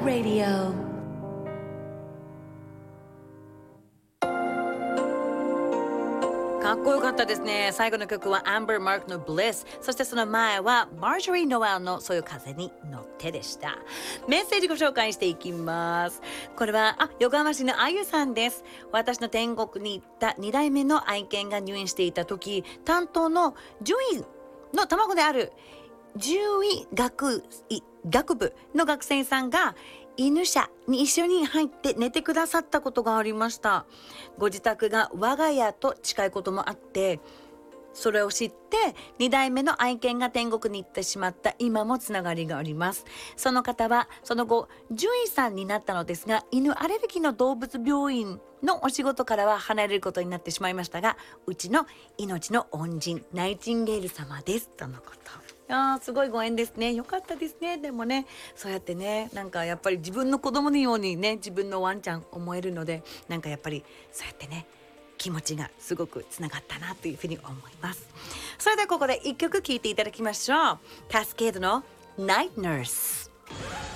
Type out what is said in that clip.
Radio。 かっこよかったですね。最後の曲は Amber Mark の Bliss、 そしてその前は Marjorie Noel のそういう風に乗ってでした。メッセージご紹介していきます。これは横浜市のあゆさんです。私の天国に行った2代目の愛犬が入院していた時、担当の獣医の卵である獣医学部の学生さんが犬舎に一緒に入って寝てくださったことがありました。ご自宅が我が家と近いこともあって、それを知って2代目の愛犬が天国に行ってしまった今もつながりがあります。その方はその後獣医さんになったのですが、犬アレルギーの動物病院のお仕事からは離れることになってしまいましたが、うちの命の恩人ナイチンゲール様ですとのこと。すごいご縁ですね。よかったですね。でもね、そうやってね、なんかやっぱり自分の子供のようにね、自分のワンちゃん思えるので、なんかやっぱりそうやってね、気持ちがすごくつながったなというふうに思います。それではここで一曲聴いていただきましょう。カスケードの Night Nurse。